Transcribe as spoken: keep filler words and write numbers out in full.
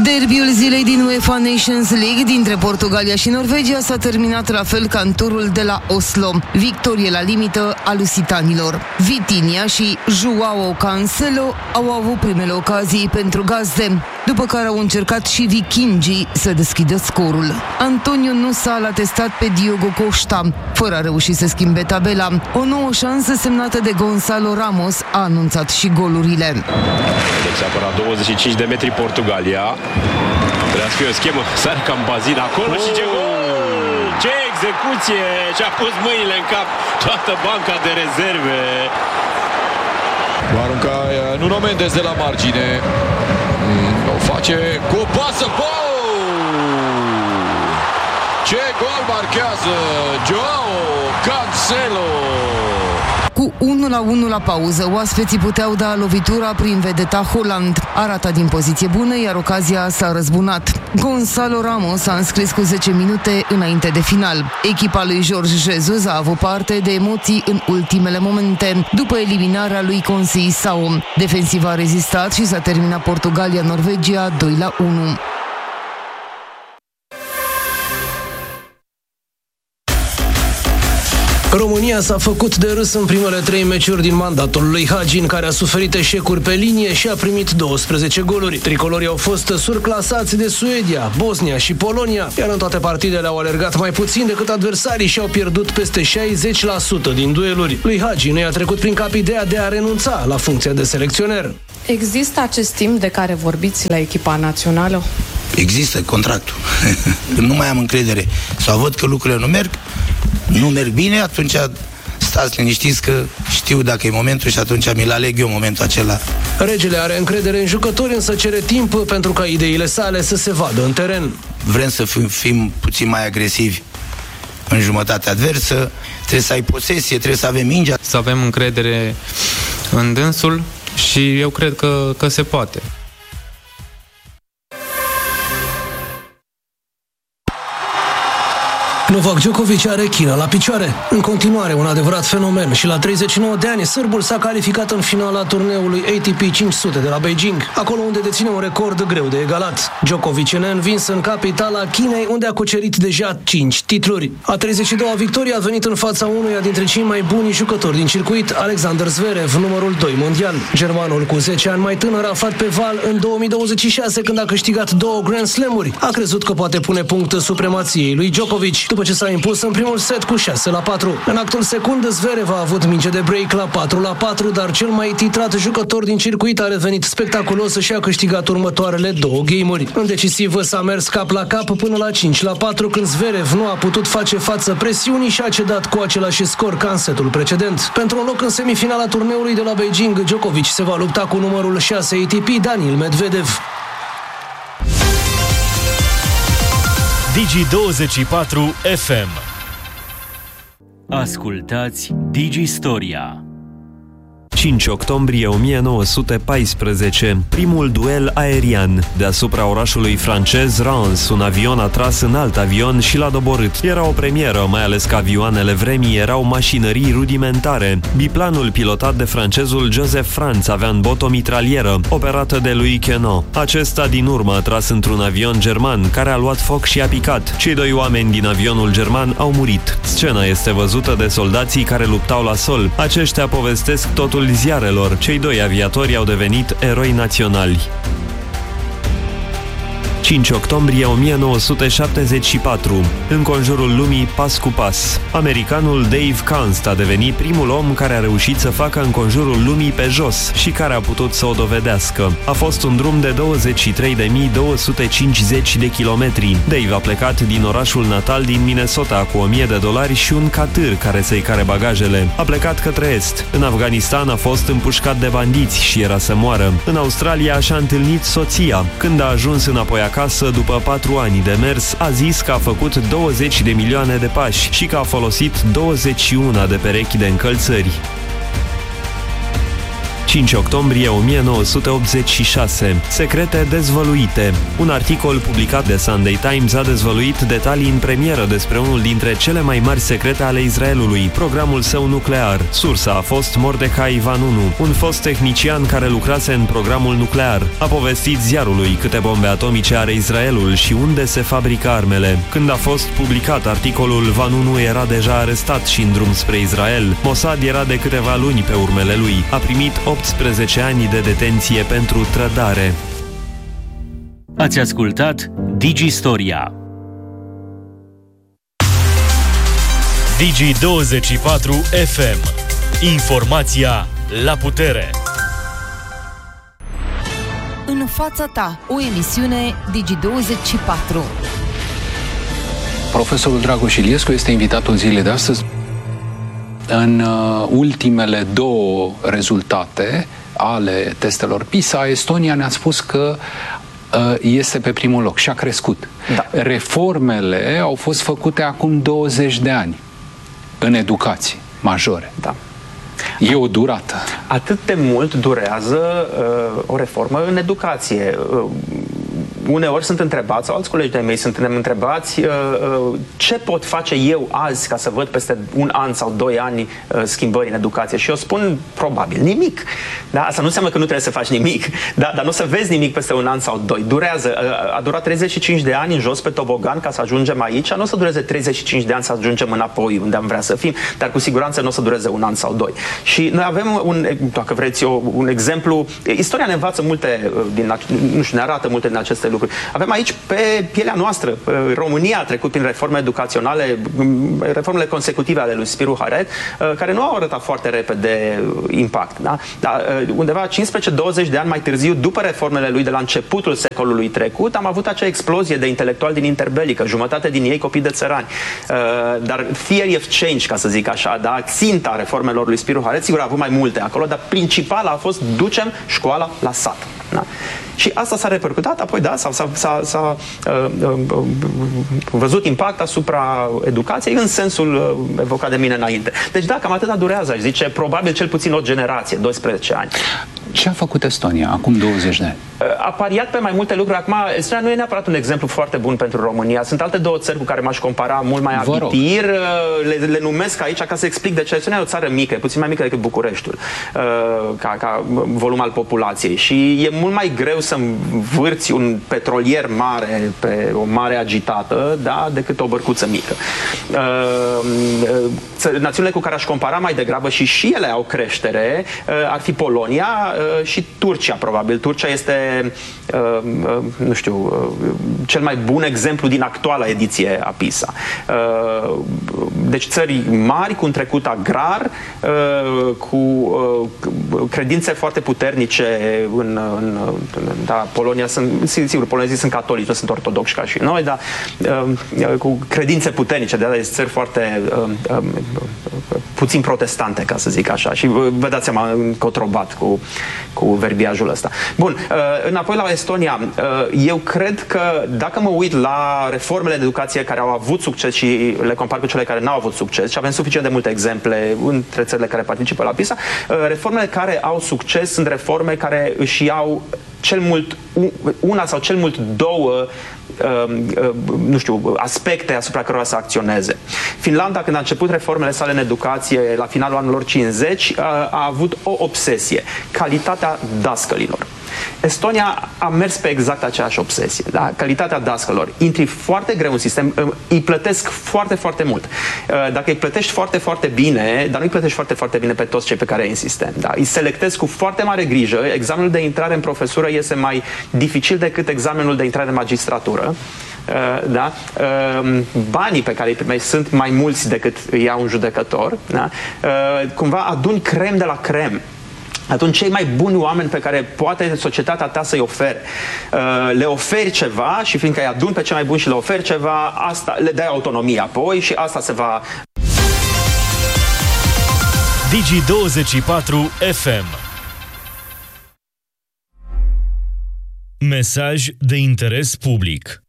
Derbiul zilei din UEFA Nations League dintre Portugalia și Norvegia s-a terminat la fel ca în turul de la Oslo. Victorie la limită a lusitanilor. Vitinha și Joao Cancelo au avut primele ocazii pentru gazde, după care au încercat și vikingii să deschidă scorul. Antonio Nusa l-a testat pe Diogo Costa, fără a reuși să schimbe tabela. O nouă șansă semnată de Gonzalo Ramos a anunțat și golurile. Deci apăra douăzeci și cinci de metri Portugalia. Trebuia să fie o schemă, sare cam bazin acolo oh! și ce gol! Ce execuție! Și-a pus mâinile în cap toată banca de rezerve. Va arunca Nuno Mendes de la margine. O face cu o pasă. Ce gol marchează Joao Cancelo! Cu unu la unu la pauză, oaspeții puteau da lovitura prin vedeta Haaland. Arata din poziție bună, iar ocazia s-a răzbunat. Gonzalo Ramos a înscris cu zece minute înainte de final. Echipa lui Jorge Jesus a avut parte de emoții în ultimele momente, după eliminarea lui Conceição. Defensiv a rezistat și s-a terminat Portugalia-Norvegia doi la unu. România s-a făcut de râs în primele trei meciuri din mandatul lui Hagi, în care a suferit eșecuri pe linie și a primit douăsprezece goluri. Tricolorii au fost surclasați de Suedia, Bosnia și Polonia, iar în toate partidele au alergat mai puțin decât adversarii și au pierdut peste șaizeci la sută din dueluri. Lui Hagi nu i-a trecut prin cap ideea de a renunța la funcția de selecționer. Există acest timp de care vorbiți la echipa națională? Există contractul. Nu mai am încredere. Sau văd că lucrurile nu merg, nu merg bine, atunci stați liniștiți că știu dacă e momentul și atunci mi-l aleg eu momentul acela. Regele are încredere în jucători, însă cere timp pentru ca ideile sale să se vadă în teren. Vrem să fim, fim puțin mai agresivi în jumătatea adversă, trebuie să ai posesie, trebuie să avem mingea. Să avem încredere în dânsul și eu cred că, că se poate. Novak Djokovic are China la picioare. În continuare, un adevărat fenomen și la treizeci și nouă de ani, sârbul s-a calificat în finala turneului A T P cinci sute de la Beijing, acolo unde deține un record greu de egalat. Djokovic e neînvins în capitala Chinei, unde a cucerit deja cinci titluri. A treizeci și doua victorie a venit în fața unuia dintre cei mai buni jucători din circuit, Alexander Zverev, numărul doi mondial. Germanul cu zece ani mai tânăr, aflat pe val în două mii douăzeci și șase, când a câștigat două Grand Slam-uri, a crezut că poate pune punct supremației lui Djokovic, după ce s-a impus în primul set cu șase la patru. În actul secund, Zverev a avut minge de break la patru la patru, dar cel mai titrat jucător din circuit a revenit spectaculos și a câștigat următoarele două game-uri. În decisiv s-a mers cap la cap până la cinci la patru, când Zverev nu a putut face față presiunii și a cedat cu același scor ca în setul precedent. Pentru un loc în semifinala turneului de la Beijing, Djokovic se va lupta cu numărul șase A T P, Daniil Medvedev. Digi douăzeci și patru F M. Ascultați Digi Storia. cinci octombrie o mie nouă sute paisprezece, primul duel aerian. Deasupra orașului francez Reims, un avion a tras în alt avion și l-a doborât. Era o premieră, mai ales că avioanele vremii erau mașinării rudimentare. Biplanul pilotat de francezul Joseph Franz avea în bot o mitralieră, operată de lui Queneau. Acesta din urmă a tras într-un avion german, care a luat foc și a picat. Cei doi oameni din avionul german au murit. Scena este văzută de soldații care luptau la sol. Aceștia povestesc totul ziarelor. Cei doi aviatori au devenit eroi naționali. cinci octombrie o mie nouă sute șaptezeci și patru. În conjurul lumii, pas cu pas. Americanul Dave Kunst a devenit primul om care a reușit să facă în conjurul lumii pe jos și care a putut să o dovedească. A fost un drum de douăzeci și trei de mii două sute cincizeci de kilometri. Dave a plecat din orașul natal din Minnesota cu o mie de dolari și un catâr care să-i care bagajele. A plecat către est. În Afganistan a fost împușcat de bandiți și era să moară. În Australia și-a întâlnit soția. Când a ajuns înapoi acasă, după patru ani de mers, a zis că a făcut douăzeci de milioane de pași și că a folosit douăzeci și unu de perechi de încălțări. cinci octombrie o mie nouă sute optzeci și șase. Secrete dezvăluite. Un articol publicat de Sunday Times a dezvăluit detalii în premieră despre unul dintre cele mai mari secrete ale Israelului, programul său nuclear. Sursa a fost Mordechai Vanunu, un fost tehnician care lucrase în programul nuclear. A povestit ziarului câte bombe atomice are Israelul și unde se fabrică armele. Când a fost publicat articolul, Vanunu era deja arestat și în drum spre Israel. Mossad era de câteva luni pe urmele lui. A primit optsprezece ani de detenție pentru trădare. Ați ascultat Digistoria. Digi douăzeci și patru F M. Informația la putere. În fața ta, o emisiune Digi douăzeci și patru. Profesorul Dragoș Iliescu este invitatul zilei de astăzi. În uh, ultimele două rezultate ale testelor PISA, Estonia ne-a spus că uh, este pe primul loc și a crescut. Da. Reformele au fost făcute acum douăzeci de ani în educație majore. Da. E o durată. Atât de mult durează uh, o reformă în educație. Uh, uneori sunt întrebați, sau alți colegi de-ai mei suntem întrebați, uh, uh, ce pot face eu azi ca să văd peste un an sau doi ani uh, schimbări în educație? Și eu spun, probabil, nimic. Da? Asta nu înseamnă că nu trebuie să faci nimic, da? Dar nu o să vezi nimic peste un an sau doi. Durează. Uh, a durat treizeci și cinci de ani în jos pe tobogan ca să ajungem aici, nu o să dureze treizeci și cinci de ani să ajungem înapoi unde am vrea să fim, dar cu siguranță nu o să dureze un an sau doi. Și noi avem un, dacă vreți, o, un exemplu. Istoria ne învață multe, din, nu știu, ne arată multe din aceste lucruri. Avem aici pe pielea noastră. România a trecut prin reforme educaționale, reformele consecutive ale lui Spiru Haret, care nu au arătat foarte repede impact. Da? Dar undeva cincisprezece douăzeci de ani mai târziu, după reformele lui de la începutul secolului trecut, am avut acea explozie de intelectuali din interbelică, jumătate din ei copii de țărani. Dar theory of change, ca să zic așa, da? Ținta reformelor lui Spiru Haret, sigur a avut mai multe acolo, dar principala a fost ducem școala la sat. Da? Și asta s-a repercutat, apoi da, s-a uh, uh, văzut impact asupra educației în sensul uh, evocat de mine înainte. Deci da, cam atâta durează, aș zice, probabil cel puțin o generație, doisprezece ani. Ce a făcut Estonia acum douăzeci de ani? A pariat pe mai multe lucruri. Acum, Estonia nu e neapărat un exemplu foarte bun pentru România. Sunt alte două țări cu care m-aș compara mult mai abitir. Le, le numesc aici ca să explic de ce. Estonia e o țară mică, puțin mai mică decât Bucureștiul, ca, ca volum al populației. Și e mult mai greu să învârți un petrolier mare pe o mare agitată, da, decât o bărcuță mică. Națiunile cu care aș compara mai degrabă, și și ele au creștere, ar fi Polonia și Turcia, probabil. Turcia este, nu știu, cel mai bun exemplu din actuala ediție a PISA. Deci țări mari, cu un trecut agrar, cu credințe foarte puternice în, în da, Polonia, sunt, sigur, polonezii sunt catolici, nu sunt ortodoxi ca și noi, dar cu credințe puternice, de aia țări foarte puțin protestante, ca să zic așa. Și vă dați seama, încotrobat cu, cu verbiajul ăsta. Bun, înapoi la Estonia. Eu cred că dacă mă uit la reformele de educație care au avut succes și le compar cu cele care n-au avut succes, și avem suficient de multe exemple între țările care participă la PISA, reformele care au succes sunt reforme care își iau cel mult una sau cel mult două nu știu, aspecte asupra cărora să acționeze. Finlanda, când a început reformele sale în educație la finalul anilor cincizeci, a avut o obsesie: calitatea dascălilor. Estonia a mers pe exact aceeași obsesie, da? Calitatea dascălor. Intri foarte greu în sistem, îi plătesc foarte, foarte mult. Dacă îi plătești foarte, foarte bine, dar nu îi plătești foarte, foarte bine pe toți cei pe care ai în sistem, da? Îi selectezi cu foarte mare grijă. Examenul de intrare în profesură este mai dificil decât examenul de intrare în magistratură. Da? Banii pe care îi primești sunt mai mulți decât îi ia un judecător. Da? Cumva aduni crem de la crem. Atunci cei mai buni oameni pe care poate societatea ta să-i ofere, le oferi ceva și fiindcă îi aduni pe cei mai buni și le oferi ceva, asta, le dai autonomie apoi și asta se va... Digi douăzeci și patru F M. Mesaj de interes public.